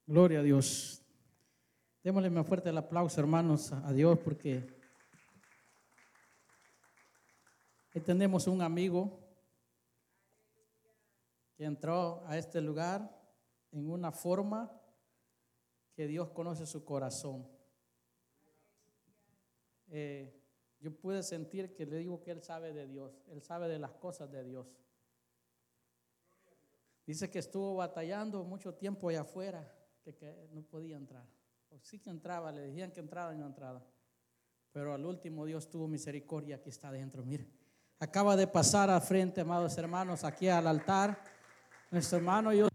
Gloria a Dios. Démosle más fuerte el aplauso, hermanos, a Dios, porque ahí tenemos un amigo que entró a este lugar en una forma que Dios conoce su corazón. Yo pude sentir que le digo que él sabe de Dios, él sabe de las cosas de Dios. Dice que estuvo batallando mucho tiempo allá afuera, que no podía entrar. O sí que entraba, le decían que entraba y no entraba. Pero al último Dios tuvo misericordia, aquí está adentro, mire. Acaba de pasar al frente, amados hermanos, aquí al altar. Nuestro hermano, yo